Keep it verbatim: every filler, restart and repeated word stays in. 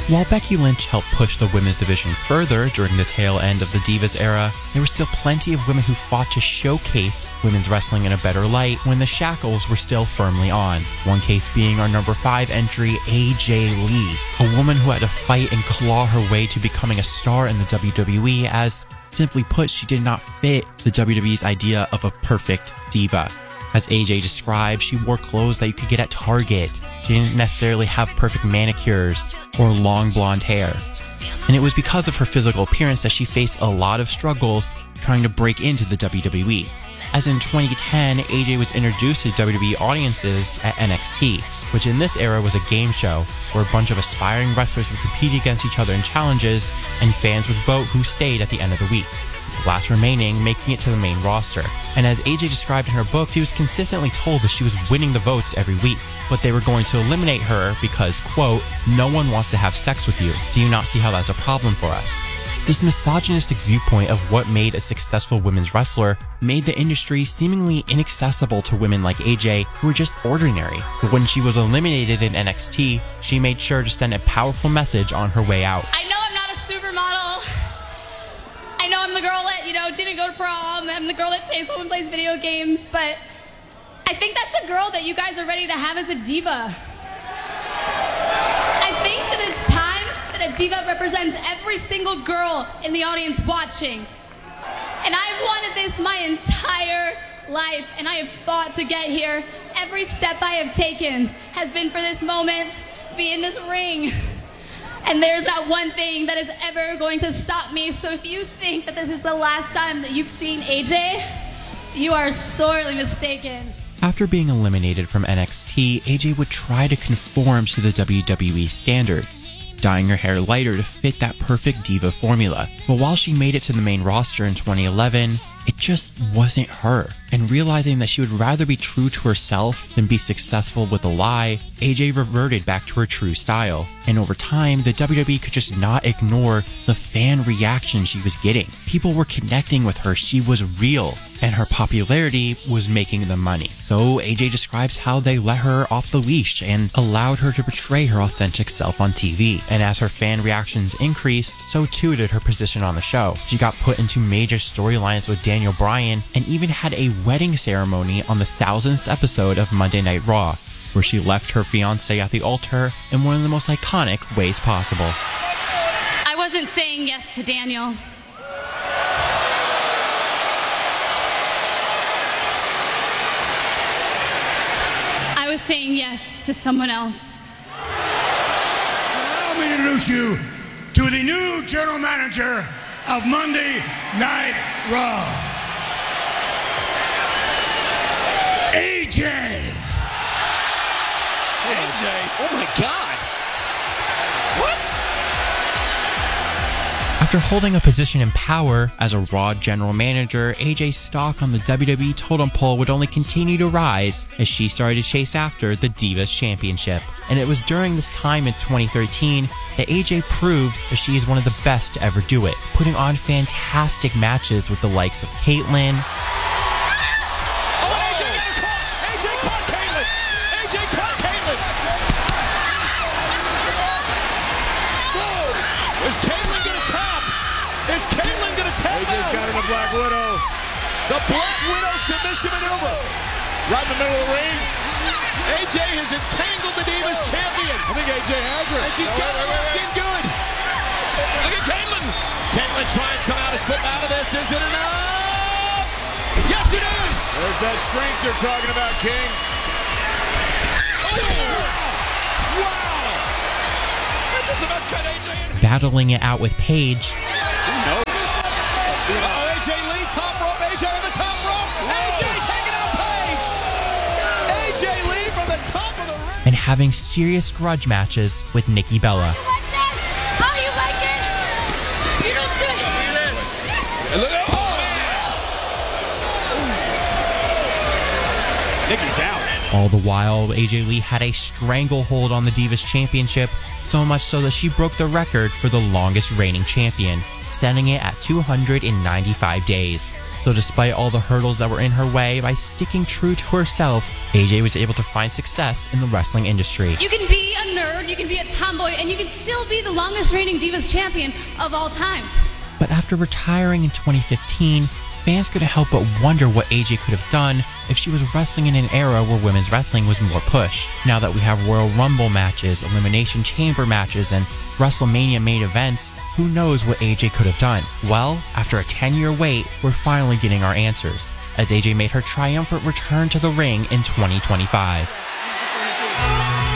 While Becky Lynch helped push the women's division further during the tail end of the Divas era, there were still plenty of women who fought to showcase women's wrestling in a better light when the shackles were still firmly on. One case being our number five entry, A J Lee, a woman who had to fight and claw her way to becoming a star in the W W E as, simply put, she did not fit the W W E's idea of a perfect diva. As A J described, she wore clothes that you could get at Target. She didn't necessarily have perfect manicures or long blonde hair. And it was because of her physical appearance that she faced a lot of struggles trying to break into the W W E. As in twenty ten, A J was introduced to W W E audiences at N X T, which in this era was a game show where a bunch of aspiring wrestlers would compete against each other in challenges, and fans would vote who stayed at the end of the week, the last remaining making it to the main roster. And as A J described in her book, she was consistently told that she was winning the votes every week, but they were going to eliminate her because, quote, "No one wants to have sex with you. Do you not see how that's a problem for us?" This misogynistic viewpoint of what made a successful women's wrestler made the industry seemingly inaccessible to women like A J who were just ordinary. But when she was eliminated in N X T, she made sure to send a powerful message on her way out. I know I'm not a supermodel. I know I'm the girl that, you know, didn't go to prom. I'm the girl that stays home and plays video games, but I think that's the girl that you guys are ready to have as a diva. I think that it's time that a diva represents every single girl in the audience watching. And I've wanted this my entire life, and I have fought to get here. Every step I have taken has been for this moment, to be in this ring. And there's not one thing that is ever going to stop me. So if you think that this is the last time that you've seen A J, you are sorely mistaken. After being eliminated from N X T, A J would try to conform to the W W E standards, dyeing her hair lighter to fit that perfect diva formula. But while she made it to the main roster in twenty eleven, it just wasn't her. And realizing that she would rather be true to herself than be successful with a lie, A J reverted back to her true style. And over time, the W W E could just not ignore the fan reaction she was getting. People were connecting with her, she was real, and her popularity was making them money. So A J describes how they let her off the leash and allowed her to portray her authentic self on T V. And as her fan reactions increased, so too did her position on the show. She got put into major storylines with Daniel Bryan and even had a wedding ceremony on the thousandth episode of Monday Night Raw, where she left her fiancé at the altar in one of the most iconic ways possible. I wasn't saying yes to Daniel. I was saying yes to someone else. Allow me to introduce you to the new general manager of Monday Night Raw, A J. A J? Oh my God. What? After holding a position in power as a Raw general manager, A J's stock on the W W E totem pole would only continue to rise as she started to chase after the Divas Championship. And it was during this time in twenty thirteen that A J proved that she is one of the best to ever do it, putting on fantastic matches with the likes of Kaitlyn, Black Widow. The Black Widow submission maneuver. Right in the middle of the ring. A J has entangled the Divas champion. I think A J has her. And she's got her locked in good. Look at Kaitlyn. Kaitlyn trying somehow to slip out of this. Is it enough? Yes, it is. There's that strength you're talking about, King. Oh. Wow. That just about cut A J in. battling it out with Paige. Who knows? Oh, A J Lee, top rope, A J on the top rope, A J taking out Paige! A J Lee from the top of the ring! And having serious grudge matches with Nikki Bella. You like that? How you like it? You don't do it. Look at oh. Nikki's out. All the while, A J Lee had a stranglehold on the Divas Championship, so much so that she broke the record for the longest reigning champion, setting it at two hundred ninety-five days. So despite all the hurdles that were in her way, by sticking true to herself, A J was able to find success in the wrestling industry. You can be a nerd, you can be a tomboy, and you can still be the longest reigning Divas champion of all time. But after retiring in twenty fifteen, fans couldn't help but wonder what A J could have done if she was wrestling in an era where women's wrestling was more pushed. Now that we have Royal Rumble matches, Elimination Chamber matches, and WrestleMania main events, who knows what A J could have done? Well, after a ten-year wait, we're finally getting our answers, as A J made her triumphant return to the ring in twenty twenty-five.